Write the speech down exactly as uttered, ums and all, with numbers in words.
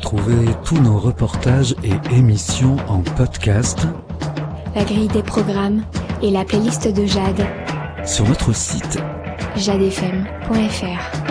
Retrouvez tous nos reportages et émissions en podcast, la grille des programmes et la playlist de Jade sur notre site jade f m point f r.